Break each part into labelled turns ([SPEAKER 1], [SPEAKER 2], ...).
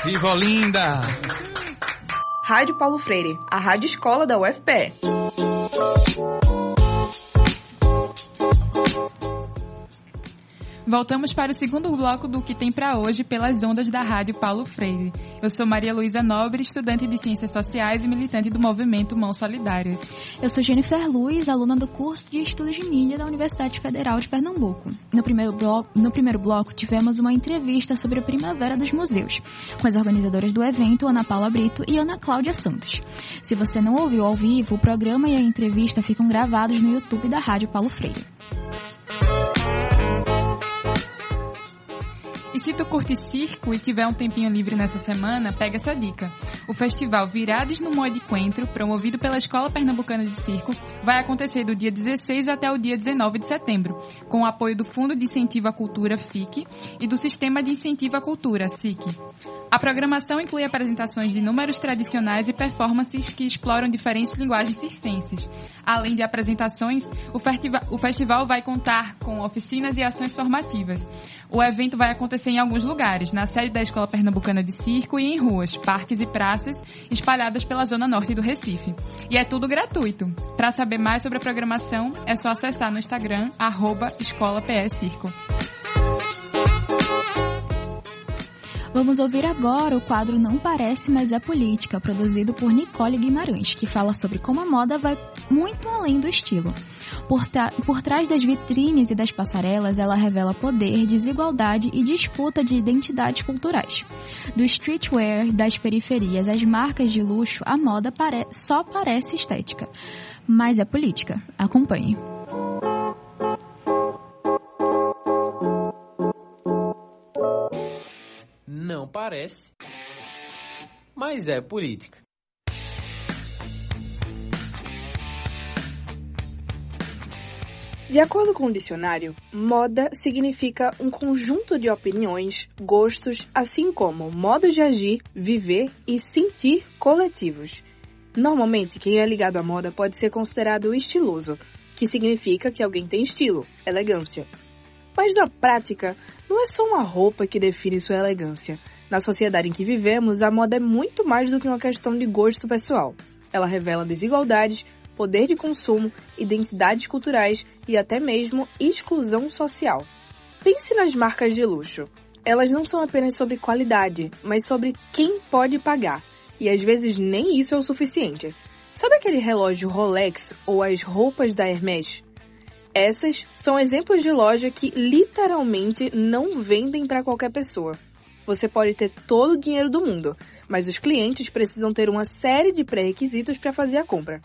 [SPEAKER 1] Viva Olinda!
[SPEAKER 2] Rádio Paulo Freire, a rádio escola da UFPE.
[SPEAKER 3] Voltamos para o segundo bloco do Que Tem Pra Hoje pelas ondas da Rádio Paulo Freire. Eu sou Maria Luísa Nobre, estudante de Ciências Sociais e militante do movimento Mãos Solidárias.
[SPEAKER 4] Eu sou Jennifer Luiz, aluna do curso de Estudos de Mídia da Universidade Federal de Pernambuco. No primeiro bloco, tivemos uma entrevista sobre a Primavera dos Museus, com as organizadoras do evento, Ana Paula Brito e Ana Cláudia Santos. Se você não ouviu ao vivo, o programa e a entrevista ficam gravados no YouTube da Rádio Paulo Freire.
[SPEAKER 3] E se tu curte circo e tiver um tempinho livre nessa semana, pega essa dica. O festival Virados no Moe de Coentro, promovido pela Escola Pernambucana de Circo, vai acontecer do dia 16 até o dia 19 de setembro, com o apoio do Fundo de Incentivo à Cultura, FIC, e do Sistema de Incentivo à Cultura, SIC. A programação inclui apresentações de números tradicionais e performances que exploram diferentes linguagens circenses. Além de apresentações, o festival vai contar com oficinas e ações formativas. O evento vai acontecer em alguns lugares, na sede da Escola Pernambucana de Circo e em ruas, parques e praças espalhadas pela zona norte do Recife. E é tudo gratuito. Para saber mais sobre a programação, é só acessar no Instagram, @escolapscirco.
[SPEAKER 4] Vamos ouvir agora o quadro Não Parece, Mas é Política, produzido por Nicole Guimarães, que fala sobre como a moda vai muito além do estilo. Por trás das vitrines e das passarelas, ela revela poder, desigualdade e disputa de identidades culturais. Do streetwear, das periferias às marcas de luxo, a moda só parece estética. Mas é política. Acompanhe.
[SPEAKER 5] Não parece, mas é política.
[SPEAKER 2] De acordo com o dicionário, moda significa um conjunto de opiniões, gostos, assim como modos de agir, viver e sentir coletivos. Normalmente, quem é ligado à moda pode ser considerado estiloso, que significa que alguém tem estilo, elegância. Mas na prática, não é só uma roupa que define sua elegância. Na sociedade em que vivemos, a moda é muito mais do que uma questão de gosto pessoal. Ela revela desigualdades, poder de consumo, identidades culturais e até mesmo exclusão social. Pense nas marcas de luxo. Elas não são apenas sobre qualidade, mas sobre quem pode pagar. E às vezes nem isso é o suficiente. Sabe aquele relógio Rolex ou as roupas da Hermès? Essas são exemplos de loja que literalmente não vendem para qualquer pessoa. Você pode ter todo o dinheiro do mundo, mas os clientes precisam ter uma série de pré-requisitos para fazer a compra.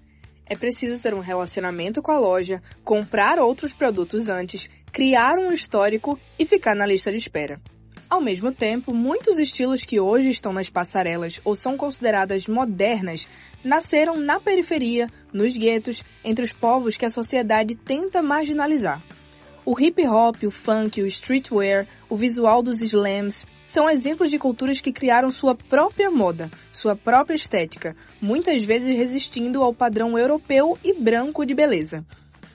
[SPEAKER 2] É preciso ter um relacionamento com a loja, comprar outros produtos antes, criar um histórico e ficar na lista de espera. Ao mesmo tempo, muitos estilos que hoje estão nas passarelas ou são consideradas modernas nasceram na periferia, nos guetos, entre os povos que a sociedade tenta marginalizar. O hip hop, o funk, o streetwear, o visual dos slams são exemplos de culturas que criaram sua própria moda, sua própria estética, muitas vezes resistindo ao padrão europeu e branco de beleza.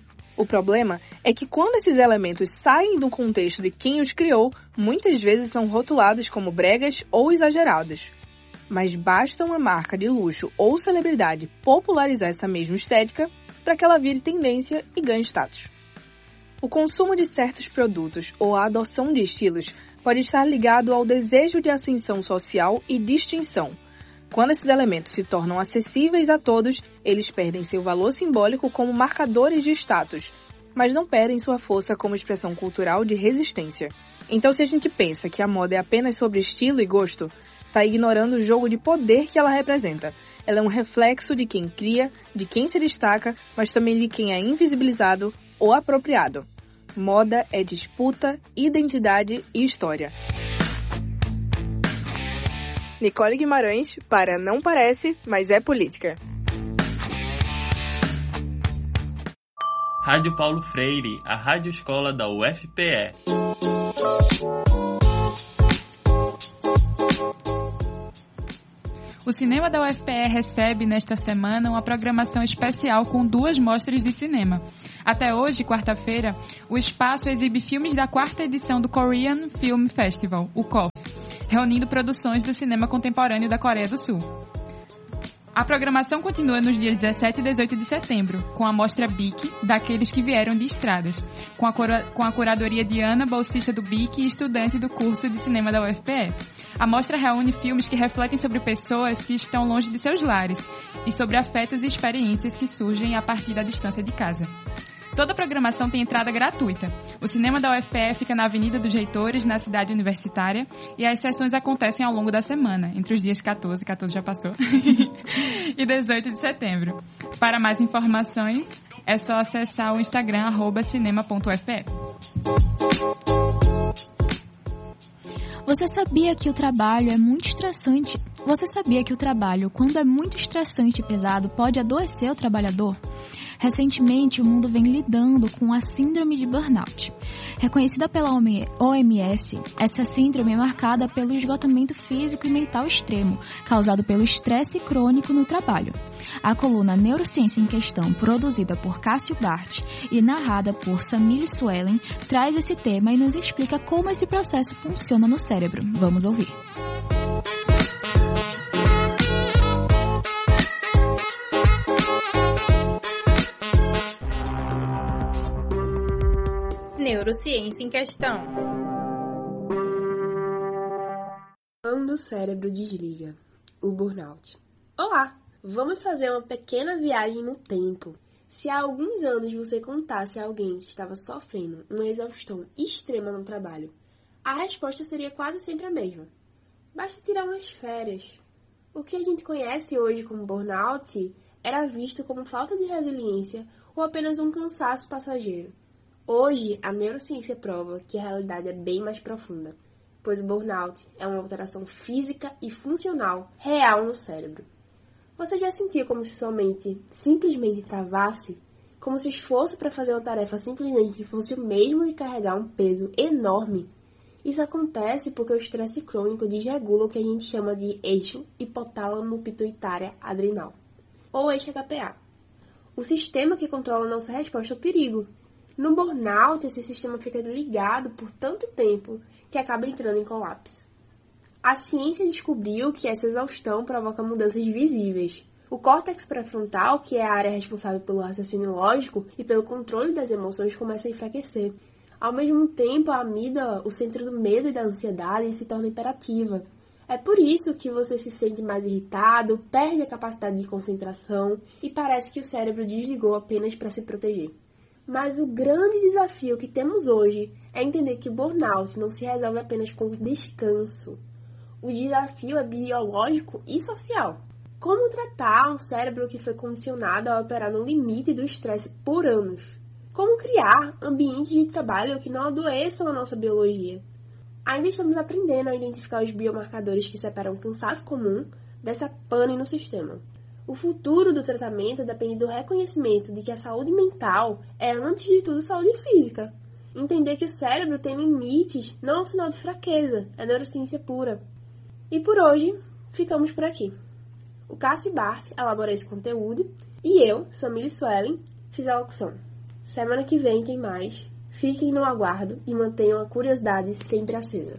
[SPEAKER 2] O problema é que quando esses elementos saem do contexto de quem os criou, muitas vezes são rotulados como bregas ou exagerados. Mas basta uma marca de luxo ou celebridade popularizar essa mesma estética para que ela vire tendência e ganhe status. O consumo de certos produtos ou a adoção de estilos pode estar ligado ao desejo de ascensão social e distinção. Quando esses elementos se tornam acessíveis a todos, eles perdem seu valor simbólico como marcadores de status, mas não perdem sua força como expressão cultural de resistência. Então, se a gente pensa que a moda é apenas sobre estilo e gosto, está ignorando o jogo de poder que ela representa. Ela é um reflexo de quem cria, de quem se destaca, mas também de quem é invisibilizado ou apropriado. Moda é disputa, identidade e história. Nicole Guimarães, para Não Parece, Mas é Política.
[SPEAKER 6] Rádio Paulo Freire, a rádio escola da UFPE.
[SPEAKER 3] O cinema da UFPE recebe nesta semana uma programação especial com 2 mostras de cinema. Até hoje, quarta-feira, o espaço exibe filmes da 4ª edição do Korean Film Festival, o KOF, reunindo produções do cinema contemporâneo da Coreia do Sul. A programação continua nos dias 17 e 18 de setembro, com a mostra BIC, daqueles que vieram de estradas, com a curadoria de Ana, bolsista do BIC e estudante do curso de cinema da UFPE. A mostra reúne filmes que refletem sobre pessoas que estão longe de seus lares e sobre afetos e experiências que surgem a partir da distância de casa. Toda a programação tem entrada gratuita. O cinema da UFPE fica na Avenida dos Reitores, na cidade universitária, e as sessões acontecem ao longo da semana, entre os dias 14 já passou, e 18 de setembro. Para mais informações, é só acessar o Instagram @cinema.ufpe.
[SPEAKER 4] Você sabia que o trabalho é muito estressante? Você sabia que o trabalho, quando é muito estressante e pesado, pode adoecer o trabalhador? Recentemente, o mundo vem lidando com a síndrome de burnout. Reconhecida pela OMS, essa síndrome é marcada pelo esgotamento físico e mental extremo, causado pelo estresse crônico no trabalho. A coluna Neurociência em Questão, produzida por Cássio Bart e narrada por Samily Suellen, traz esse tema e nos explica como esse processo funciona no cérebro. Vamos ouvir.
[SPEAKER 2] Neurociência em Questão.
[SPEAKER 1] Quando o cérebro desliga, o burnout. Olá! Vamos fazer uma pequena viagem no tempo. Se há alguns anos você contasse a alguém que estava sofrendo uma exaustão extrema no trabalho, a resposta seria quase sempre a mesma. Basta tirar umas férias. O que a gente conhece hoje como burnout era visto como falta de resiliência ou apenas um cansaço passageiro. Hoje, a neurociência prova que a realidade é bem mais profunda, pois o burnout é uma alteração física e funcional real no cérebro. Você já sentiu como se sua mente simplesmente travasse? Como se o esforço para fazer uma tarefa simplesmente fosse o mesmo de carregar um peso enorme? Isso acontece porque o estresse crônico desregula o que a gente chama de eixo hipotálamo-pituitária-adrenal, ou eixo HPA, o sistema que controla nossa resposta ao perigo. No burnout, esse sistema fica ligado por tanto tempo que acaba entrando em colapso. A ciência descobriu que essa exaustão provoca mudanças visíveis. O córtex pré-frontal, que é a área responsável pelo raciocínio lógico e pelo controle das emoções, começa a enfraquecer. Ao mesmo tempo, a amígdala, o centro do medo e da ansiedade, se torna hiperativa. É por isso que você se sente mais irritado, perde a capacidade de concentração e parece que o cérebro desligou apenas para se proteger. Mas o grande desafio que temos hoje é entender que o burnout não se resolve apenas com descanso. O desafio é biológico e social. Como tratar um cérebro que foi condicionado a operar no limite do estresse por anos? Como criar ambientes de trabalho que não adoeçam a nossa biologia? Ainda estamos aprendendo a identificar os biomarcadores que separam o cansaço comum dessa pane no sistema. O futuro do tratamento depende do reconhecimento de que a saúde mental é, antes de tudo, saúde física. Entender que o cérebro tem limites não é um sinal de fraqueza, é neurociência pura. E por hoje, ficamos por aqui. O Cássio Bart elaborou esse conteúdo e eu, Samily Suellen, fiz a locução. Semana que vem tem mais. Fiquem no aguardo e mantenham a curiosidade sempre acesa.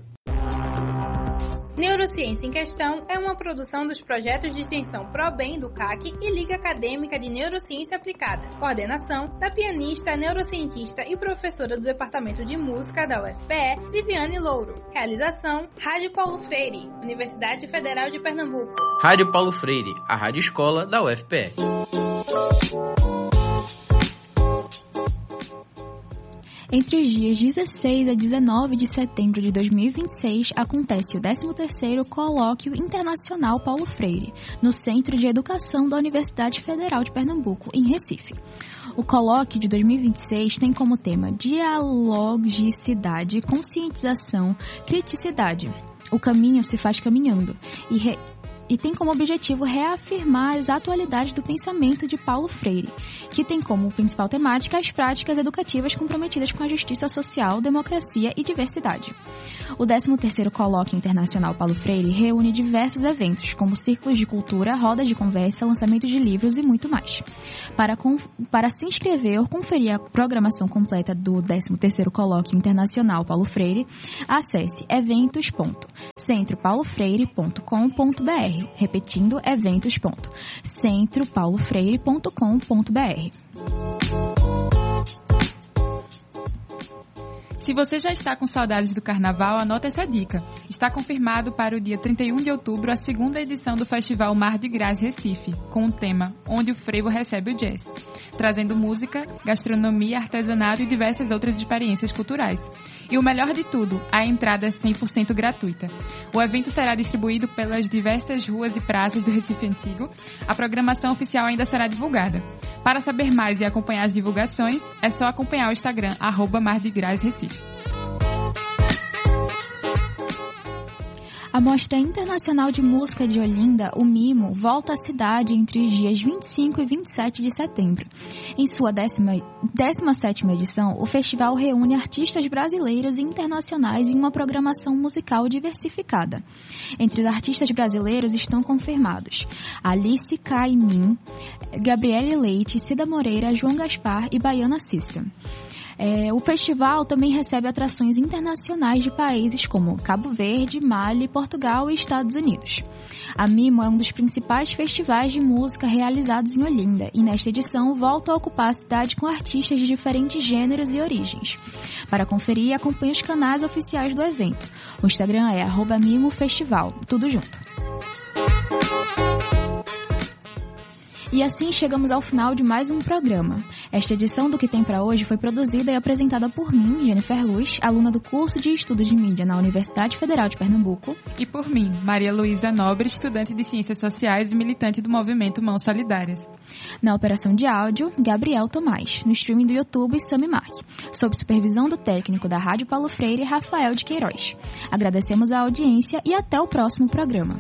[SPEAKER 2] Neurociência em Questão é uma produção dos projetos de extensão ProBem do CAC e Liga Acadêmica de Neurociência Aplicada. Coordenação da pianista, neurocientista e professora do Departamento de Música da UFPE, Viviane Louro. Realização, Rádio Paulo Freire, Universidade Federal de Pernambuco.
[SPEAKER 5] Rádio Paulo Freire, a rádio escola da UFPE.
[SPEAKER 4] Entre os dias 16 a 19 de setembro de 2026, acontece o 13º Colóquio Internacional Paulo Freire, no Centro de Educação da Universidade Federal de Pernambuco, em Recife. O colóquio de 2026 tem como tema dialogicidade, conscientização, criticidade. O caminho se faz caminhando e tem como objetivo reafirmar as atualidades do pensamento de Paulo Freire, que tem como principal temática as práticas educativas comprometidas com a justiça social, democracia e diversidade. O 13º Colóquio Internacional Paulo Freire reúne diversos eventos, como círculos de cultura, rodas de conversa, lançamento de livros e muito mais. Para se inscrever ou conferir a programação completa do 13º Colóquio Internacional Paulo Freire, acesse eventos.centropaulofreire.com.br, repetindo, eventos.centropaulofreire.com.br.
[SPEAKER 3] Se você já está com saudades do carnaval, anota essa dica. Está confirmado para o dia 31 de outubro a segunda edição do Festival Mardi Gras Recife, com o tema Onde o Frevo Recebe o Jazz, trazendo música, gastronomia, artesanato e diversas outras experiências culturais. E o melhor de tudo, a entrada é 100% gratuita. O evento será distribuído pelas diversas ruas e praças do Recife Antigo. A programação oficial ainda será divulgada. Para saber mais e acompanhar as divulgações, é só acompanhar o Instagram @MardiGrasRecife.
[SPEAKER 4] A Mostra Internacional de Música de Olinda, o MIMO, volta à cidade entre os dias 25 e 27 de setembro. Em sua 17ª edição, o festival reúne artistas brasileiros e internacionais em uma programação musical diversificada. Entre os artistas brasileiros estão confirmados Alice Caimin, Gabriele Leite, Cida Moreira, João Gaspar e Baiana Cícera. O festival também recebe atrações internacionais de países como Cabo Verde, Mali, Portugal e Estados Unidos. A MIMO é um dos principais festivais de música realizados em Olinda e nesta edição volta a ocupar a cidade com artistas de diferentes gêneros e origens. Para conferir, acompanhe os canais oficiais do evento. O Instagram é @MIMOFestival, tudo junto. E assim chegamos ao final de mais um programa. Esta edição do Que Tem Pra Hoje foi produzida e apresentada por mim, Jennifer Luz, aluna do curso de Estudos de Mídia na Universidade Federal de Pernambuco.
[SPEAKER 3] E por mim, Maria Luísa Nobre, estudante de Ciências Sociais e militante do movimento Mãos Solidárias.
[SPEAKER 4] Na operação de áudio, Gabriel Tomás. No streaming do YouTube, Sami Mark. Sob supervisão do técnico da Rádio Paulo Freire, Rafael de Queiroz. Agradecemos a audiência e até o próximo programa.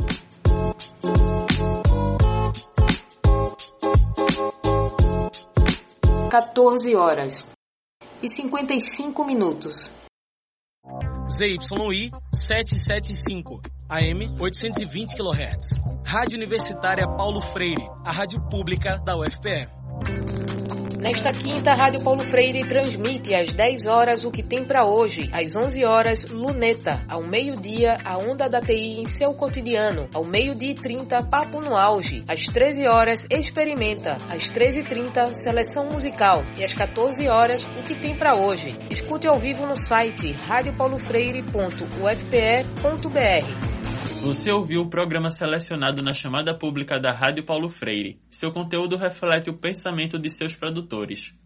[SPEAKER 7] 14h55. ZYI 775, AM 820 kHz. Rádio Universitária Paulo Freire, a rádio pública da UFPE.
[SPEAKER 8] Nesta quinta, a Rádio Paulo Freire transmite às 10 horas o Que Tem Pra Hoje, às 11 horas, Luneta, ao meio-dia, a Onda da TI em seu cotidiano, ao 12h30, Papo no Auge, às 13 horas, Experimenta, às 13h30, Seleção Musical e às 14 horas, o Que Tem Pra Hoje. Escute ao vivo no site radiopaulofreire.ufpe.br.
[SPEAKER 6] Você ouviu o programa selecionado na chamada pública da Rádio Paulo Freire. Seu conteúdo reflete o pensamento de seus produtores.